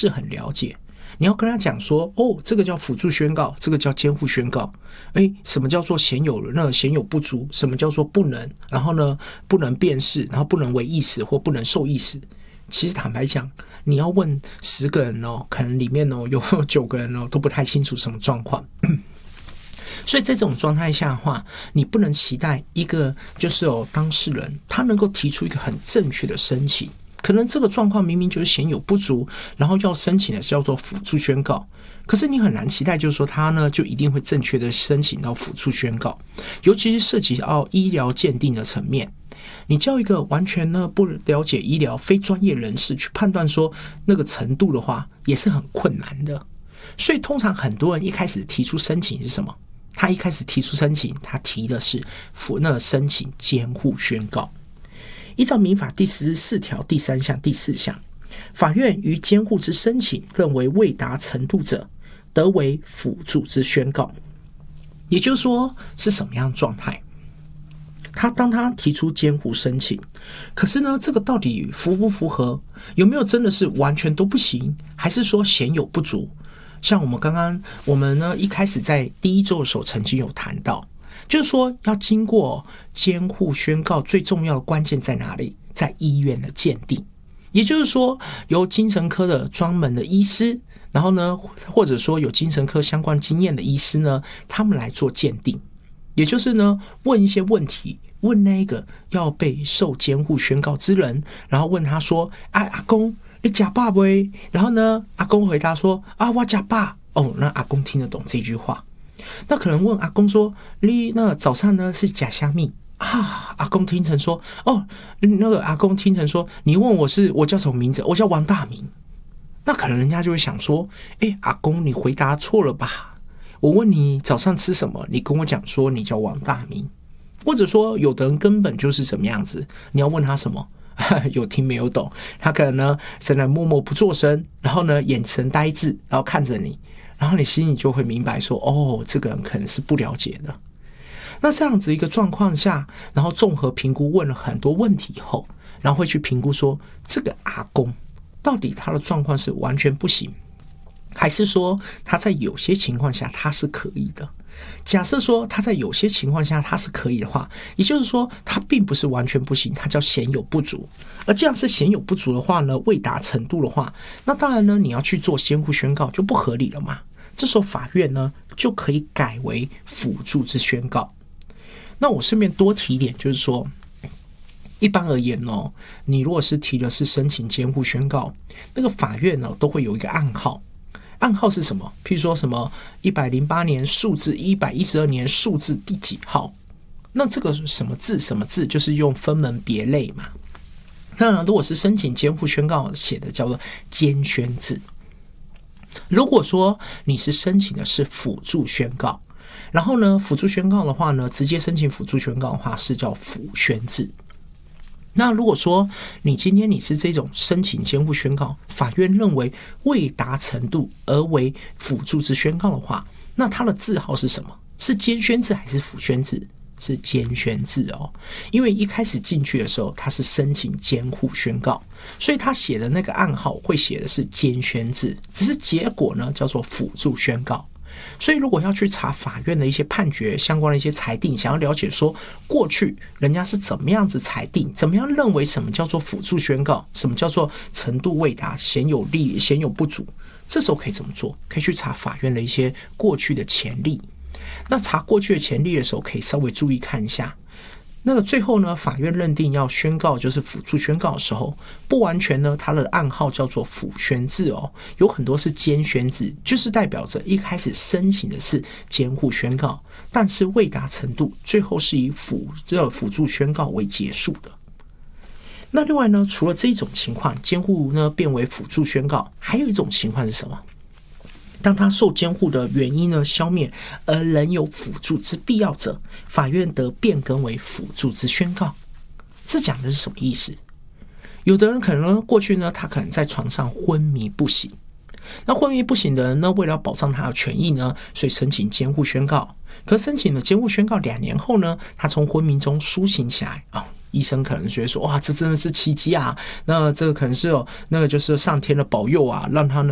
是很了解。你要跟他讲说，这个叫辅助宣告，这个叫监护宣告。什么叫做显有不足？什么叫做不能？然后呢，不能辨识，然后不能为意识或不能受意识。其实坦白讲，你要问10个人可能里面有9个人都不太清楚什么状况。所以在这种状态下的话，你不能期待一个就是当事人他能够提出一个很正确的申请。可能这个状况明明就是显有不足，然后要申请的是叫做辅助宣告，可是你很难期待就是说他呢就一定会正确的申请到辅助宣告，尤其是涉及到医疗鉴定的层面。你叫一个完全呢不了解医疗非专业人士去判断说那个程度的话，也是很困难的。所以通常很多人一开始提出申请是什么？他一开始提出申请，他提的是申请监护宣告。依照民法第14条第3项第4项，法院于监护之申请认为未达程度者，得为辅助之宣告。也就是说是什么样的状态？当他提出监护申请，可是呢这个到底符不符合？有没有真的是完全都不行？还是说显有不足？像我们呢一开始在第1周的时候曾经有谈到，就是说要经过监护宣告，最重要的关键在哪里？在医院的鉴定。也就是说由精神科的专门的医师，然后呢或者说有精神科相关经验的医师呢，他们来做鉴定。也就是呢问一些问题，问那个要被受监护宣告之人，然后问他说阿公你吃饱不？然后呢阿公回答说我吃饱。那阿公听得懂这句话。那可能问阿公说，你那早上呢是吃虾米阿公听成说，那个阿公听成说，你问我叫什么名字？我叫王大明。那可能人家就会想说，阿公你回答错了吧？我问你早上吃什么，你跟我讲说你叫王大明。或者说有的人根本就是怎么样子，你要问他什么有听没有懂，他可能呢在那默默不作声，然后呢眼神呆滞，然后看着你，然后你心里就会明白说，这个人可能是不了解的。那这样子一个状况下，然后综合评估问了很多问题以后，然后会去评估说这个阿公到底他的状况是完全不行，还是说他在有些情况下他是可以的。假设说他在有些情况下他是可以的话，也就是说他并不是完全不行，他叫显有不足。而这样是显有不足的话呢，未达程度的话，那当然呢你要去做监护宣告就不合理了嘛。这时候法院呢就可以改为辅助之宣告。那我顺便多提一点，就是说一般而言你如果是提的是申请监护宣告，那个法院呢都会有一个暗号。暗号是什么？譬如说什么108年数字112年数字第几号，那这个什么字就是用分门别类嘛。那如果是申请监护宣告写的叫做监宣字，如果说你是申请的是辅助宣告，然后呢辅助宣告的话呢，直接申请辅助宣告的话是叫辅宣字。那如果说你今天你是这种申请监护宣告，法院认为未达程度而为辅助之宣告的话，那它的字号是什么？是监宣字还是辅宣字？是监宣字因为一开始进去的时候它是申请监护宣告，所以他写的那个暗号会写的是监宣字，只是结果呢叫做辅助宣告。所以如果要去查法院的一些判决相关的一些裁定，想要了解说过去人家是怎么样子裁定，怎么样认为什么叫做辅助宣告，什么叫做程度未达，显有不足，这时候可以怎么做？可以去查法院的一些过去的前例。那查过去的前例的时候，可以稍微注意看一下，那个最后呢法院认定要宣告就是辅助宣告的时候，不完全呢它的暗号叫做辅宣字有很多是监宣字，就是代表着一开始申请的是监护宣告，但是未达程度，最后是以辅助宣告为结束的。那另外呢，除了这一种情况，监护呢变为辅助宣告，还有一种情况是什么？当他受监护的原因呢消灭，而仍有辅助之必要者，法院得变更为辅助之宣告。这讲的是什么意思？有的人可能过去呢，他可能在床上昏迷不醒，那昏迷不醒的人呢，为了保障他的权益呢，所以申请监护宣告。可申请了监护宣告2年后呢，他从昏迷中苏醒起来医生可能觉得说，哇，这真的是奇迹啊！那这个可能是那个就是上天的保佑啊，让他呢